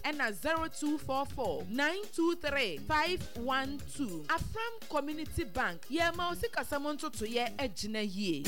and 0244 923 512. Afram Community Bank. Ye mausi kasamonto to ye ejina ye.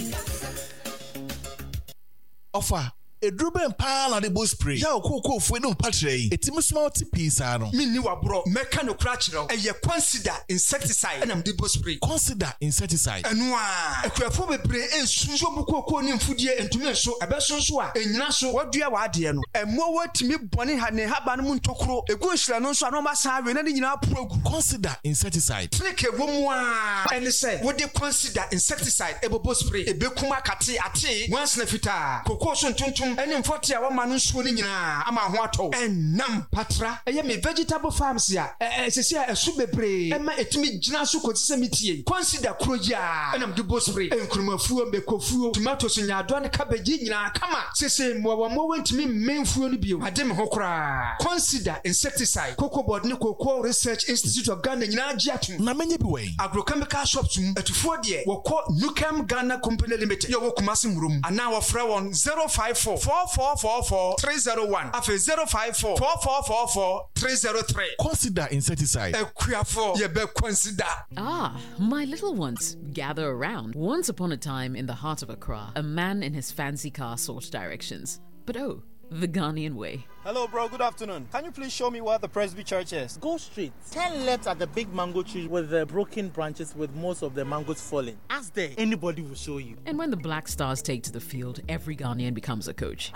Offer. Edruben pa na de bo spray. Ya okoko fu no patre. Etimi small pisa no. Minni wa bro. Meka no kra kire. Eye consider insecticide. Enam de bo spray. Consider insecticide. Enu a. Ekrafo bebre ensunso bu kokoko ni mfudie entumi nso. Ebesonso a enyina so wadua wa ade no. Emo watimi bone ha ne haba no mu ntokoro. Egu nhira no nso anoma sa awe na ne nyina aprogu. Consider insecticide. Trike womu a. Ene se wo de consider insecticide ebobo spray. Ebekuma kate ate. Once na fita. Kokoko so ntontom ene mfoti a wama no nsuo ni nyina ama ho ato. Enam patra. Eye me vegetable farms ya. Sese a esu bebre. Ema etimi gina so kotise mitie. Consider kroja. Enam de bo spray. Enkrumafuo bekofuo. Tomatoes nyado ne cabbage nyina kama. Sese mo wentimi menfuo ni bio. Ade me ho kra. Consider insecticide. Cocoa board ne Cocoa Research Institute of Ghana nyina agiato. Na menye bi wen. Agrochemical shops etufo de. Woko Nukem Ghana Company Limited. Yo wokumase murum. Ana wo fra won 054 4444-301. Afe 054-4444-303. Consider insecticide. Ekuafo ye be consider. Ah, my little ones, gather around. Once upon a time in the heart of Accra, a man in his fancy car sought directions. But oh, the Ghanaian way. Hello, bro. Good afternoon. Can you please show me where the Presby Church is? Go straight. 10 left at the big mango tree with the broken branches with most of the mangoes falling. Ask there. Anybody will show you. And when the Black Stars take to the field, every Ghanaian becomes a coach.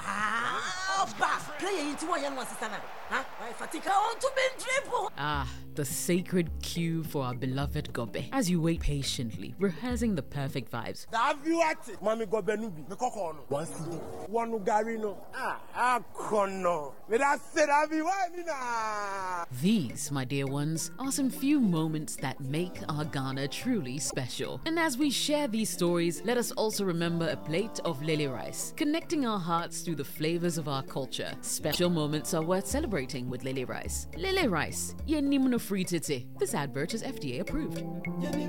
Ah, the sacred cue for our beloved Gobe. As you wait patiently, rehearsing the perfect vibes. Mami Gobe nubi. One CD. One Garino. Kono. These, my dear ones, are some few moments that make our Ghana truly special. And as we share these stories, let us also remember a plate of lele rice, connecting our hearts through the flavors of our culture. Special moments are worth celebrating with lele rice. Lele rice, ye nimuno free tete. This advert is FDA approved.